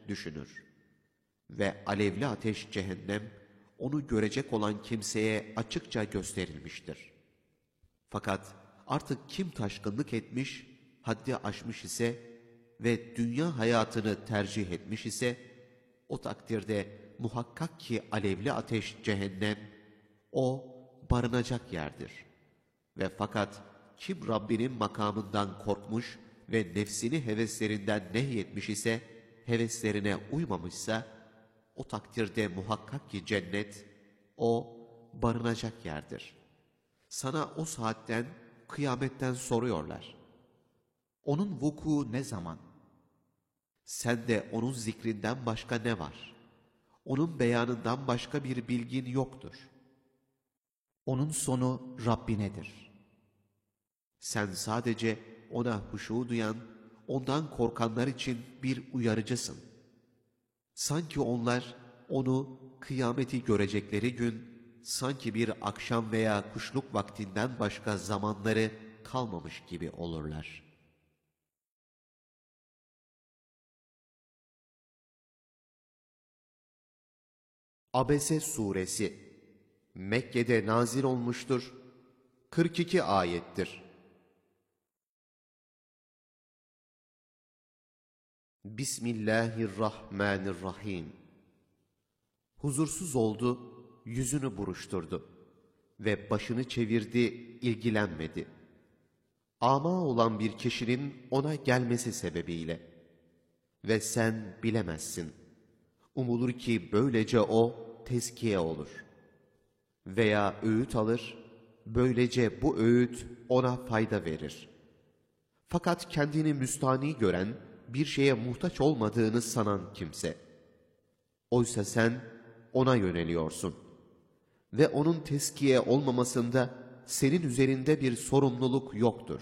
düşünür. Ve alevli ateş cehennem, onu görecek olan kimseye açıkça gösterilmiştir. Fakat artık kim taşkınlık etmiş, haddi aşmış ise ve dünya hayatını tercih etmiş ise, o takdirde muhakkak ki alevli ateş cehennem, o barınacak yerdir. Ve fakat kim Rabbinin makamından korkmuş ve nefsini heveslerinden nehyetmiş ise, heveslerine uymamışsa, o takdirde muhakkak ki cennet, o barınacak yerdir. Sana o saatten, kıyametten soruyorlar. Onun vuku ne zaman? Sen de onun zikrinden başka ne var? Onun beyanından başka bir bilgin yoktur. Onun sonu Rabbinedir. Sen sadece ona huşu duyan, ondan korkanlar için bir uyarıcısın. Sanki onlar onu kıyameti görecekleri gün, sanki bir akşam veya kuşluk vaktinden başka zamanları kalmamış gibi olurlar. Abese Suresi Mekke'de nazil olmuştur. 42 ayettir. Bismillahirrahmanirrahim. Huzursuz oldu, yüzünü buruşturdu ve başını çevirdi, ilgilenmedi. Ama olan bir kişinin ona gelmesi sebebiyle. Ve sen bilemezsin. Umulur ki böylece o tezkiye olur. Veya öğüt alır, böylece bu öğüt ona fayda verir. Fakat kendini müstani gören, bir şeye muhtaç olmadığını sanan kimse. Oysa sen ona yöneliyorsun. Ve onun tezkiye olmamasında senin üzerinde bir sorumluluk yoktur.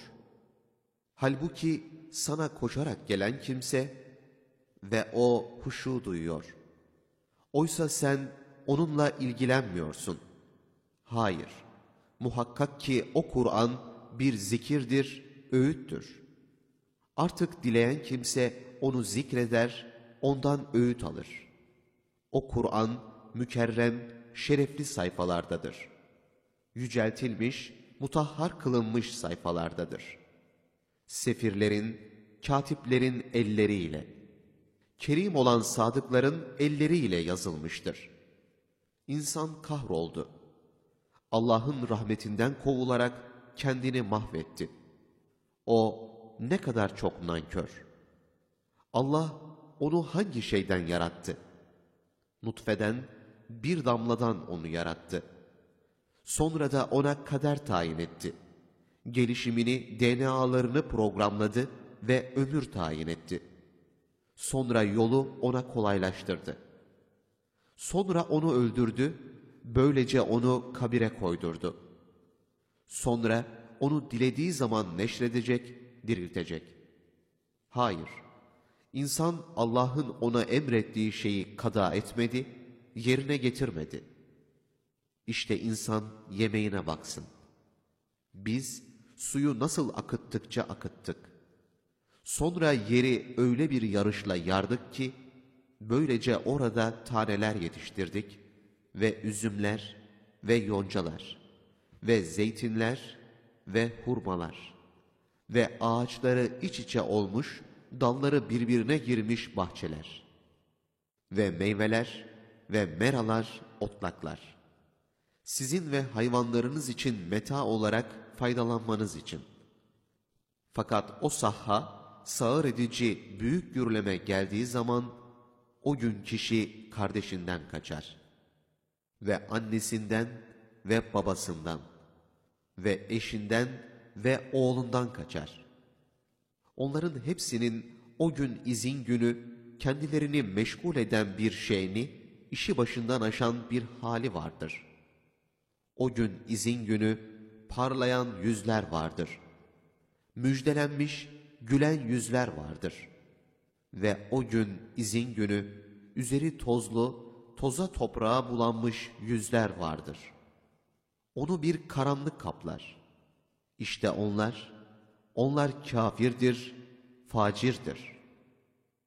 Halbuki sana koşarak gelen kimse ve o huşu duyuyor. Oysa sen onunla ilgilenmiyorsun. Hayır, muhakkak ki o Kur'an bir zikirdir, öğüttür. Artık dileyen kimse onu zikreder, ondan öğüt alır. O Kur'an mükerrem, şerefli sayfalardadır. Yüceltilmiş, mutahhar kılınmış sayfalardadır. Sefirlerin, katiplerin elleriyle, kerim olan sadıkların elleriyle yazılmıştır. İnsan kahroldu. Allah'ın rahmetinden kovularak kendini mahvetti. O ne kadar çok nankör. Allah onu hangi şeyden yarattı? Nutfeden, bir damladan onu yarattı. Sonra da ona kader tayin etti. Gelişimini, DNA'larını programladı ve ömür tayin etti. Sonra yolu ona kolaylaştırdı. Sonra onu öldürdü, böylece onu kabire koydurdu. Sonra onu dilediği zaman neşredecek, diriltecek. Hayır, insan Allah'ın ona emrettiği şeyi kada etmedi, yerine getirmedi. İşte insan yemeğine baksın. Biz suyu nasıl akıttıkça akıttık. Sonra yeri öyle bir yarışla yardık ki, böylece orada taneler yetiştirdik ve üzümler ve yoncalar ve zeytinler ve hurmalar ve ağaçları iç içe olmuş, dalları birbirine girmiş bahçeler ve meyveler ve meralar, otlaklar. Sizin ve hayvanlarınız için meta olarak faydalanmanız için. Fakat o sahha, sağır edici büyük gürleme geldiği zaman, o gün kişi kardeşinden kaçar. Ve annesinden ve babasından ve eşinden ve oğlundan kaçar. Onların hepsinin o gün izin günü kendilerini meşgul eden bir şeyini, işi başından aşan bir hali vardır. O gün izin günü parlayan yüzler vardır. Müjdelenmiş, gülen yüzler vardır. Ve o gün izin günü üzeri tozlu, toza toprağa bulanmış yüzler vardır. Onu bir karanlık kaplar. İşte onlar kâfirdir, facirdir.